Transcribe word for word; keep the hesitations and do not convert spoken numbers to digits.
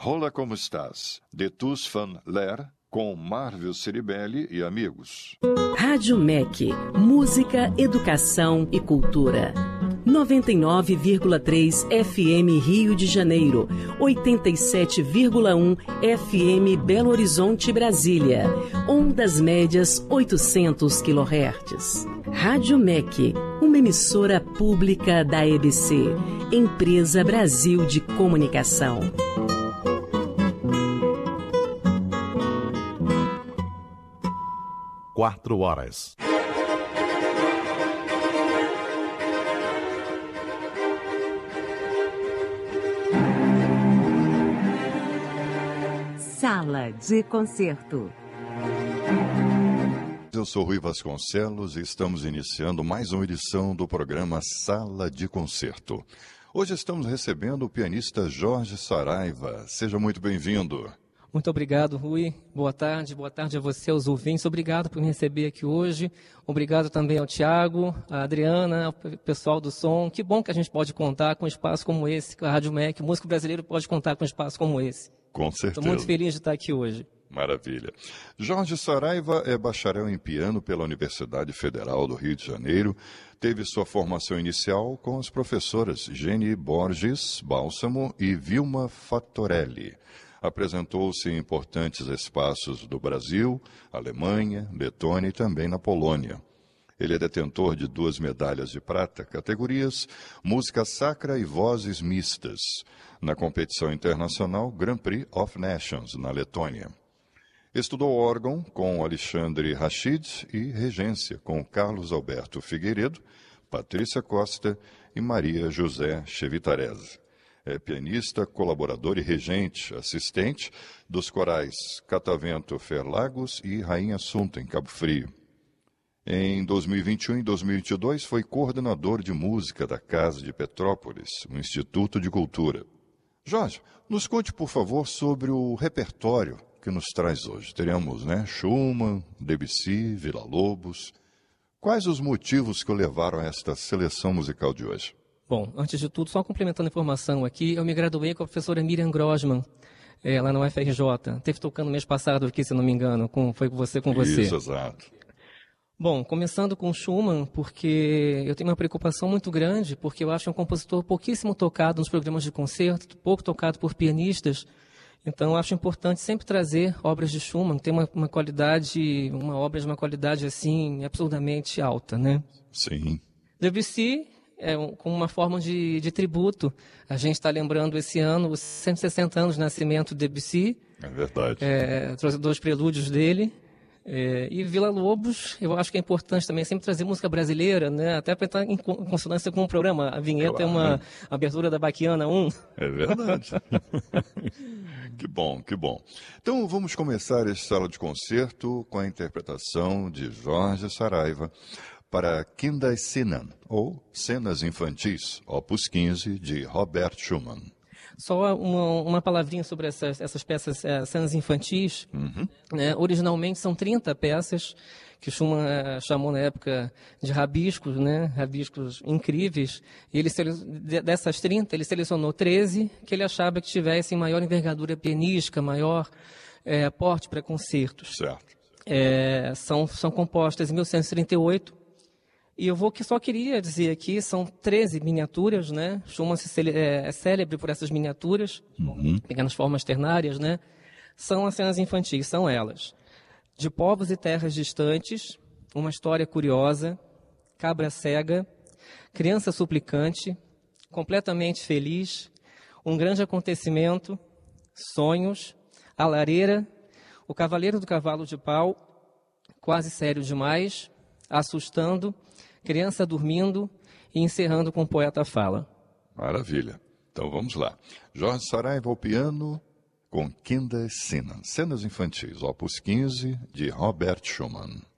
Rola como estás, de Tus Van Ler, com Marvel Ceribelli e amigos. Rádio M E C, música, educação e cultura. noventa e nove vírgula três F M Rio de Janeiro, oitenta e sete vírgula um F M Belo Horizonte, Brasília. Ondas médias oitocentos quilohertz. Rádio M E C, uma emissora pública da E B C, Empresa Brasil de Comunicação. Quatro horas. Sala de concerto. Eu sou Rui Vasconcelos e estamos iniciando mais uma edição do programa Sala de Concerto. Hoje estamos recebendo o pianista Jorge Saraiva. Seja muito bem-vindo. Muito obrigado, Rui. Boa tarde. Boa tarde a você, aos ouvintes. Obrigado por me receber aqui hoje. Obrigado também ao Tiago, à Adriana, ao pessoal do som. Que bom que a gente pode contar com um espaço como esse, que a Rádio M E C, o músico brasileiro pode contar com um espaço como esse. Com certeza. Estou muito feliz de estar aqui hoje. Maravilha. Jorge Saraiva é bacharel em piano pela Universidade Federal do Rio de Janeiro. Teve sua formação inicial com as professoras Geni Borges Bálsamo e Vilma Fattorelli. Apresentou-se em importantes espaços do Brasil, Alemanha, Letônia e também na Polônia. Ele é detentor de duas medalhas de prata, categorias Música Sacra e Vozes Mistas, na competição internacional Grand Prix of Nations, na Letônia. Estudou órgão com Alexandre Rachid e regência com Carlos Alberto Figueiredo, Patrícia Costa e Maria José Chevitarese. É pianista, colaborador e regente, assistente dos corais Catavento Ferlagos e Rainha Assunta, em Cabo Frio. Em dois mil e vinte e um e dois mil e vinte e dois foi coordenador de música da Casa de Petrópolis, o Instituto de Cultura. Jorge, nos conte, por favor, sobre o repertório que nos traz hoje. Teremos, né, Schumann, Debussy, Villa-Lobos. Quais os motivos que o levaram a esta seleção musical de hoje? Bom, antes de tudo, só complementando a informação aqui, eu me graduei com a professora Miriam Grossman, é, lá na U F R J. Teve tocando mês passado aqui, se não me engano, com, foi com você, com você. Isso, exato. Bom, começando com Schumann, porque eu tenho uma preocupação muito grande, porque eu acho um compositor pouquíssimo tocado nos programas de concerto, pouco tocado por pianistas. Então, eu acho importante sempre trazer obras de Schumann, que tem uma, uma qualidade, uma obra de uma qualidade, assim, absurdamente alta, né? Sim. Debussy, é, um, como uma forma de, de tributo. A gente está lembrando esse ano os cento e sessenta anos de nascimento de Debussy. É verdade. É, trouxe dois prelúdios dele. É, e Villa-Lobos, eu acho que é importante também sempre trazer música brasileira, né? Até para estar em consonância com o programa. A vinheta claro. É uma abertura da Baquiana um. É verdade. Que bom, que bom. Então vamos começar esta sala de concerto com a interpretação de Jorge Saraiva para Kinderszenen, ou Cenas Infantis, opus quinze, de Robert Schumann. Só uma, uma palavrinha sobre essas, essas peças, é, cenas infantis. Uhum. Né? Originalmente são trinta peças que Schumann é, chamou na época de rabiscos, né? Rabiscos incríveis. E ele, dessas trinta, ele selecionou treze que ele achava que tivessem maior envergadura pianística, maior é, porte para concertos. Certo. É, são, são compostas em mil novecentos e trinta e oito. E eu vou que só queria dizer aqui, são treze miniaturas, né? Schumann é, é célebre por essas miniaturas, uhum. pequenas formas ternárias, né? São as cenas infantis, são elas. De povos e terras distantes, uma história curiosa, cabra cega, criança suplicante, completamente feliz, um grande acontecimento, sonhos, a lareira, o cavaleiro do cavalo de pau, quase sério demais, assustando, criança dormindo e encerrando com o poeta fala. Maravilha. Então vamos lá. Jorge Saraiva ao piano com Kinderszenen, Cenas Infantis, opus quinze, de Robert Schumann.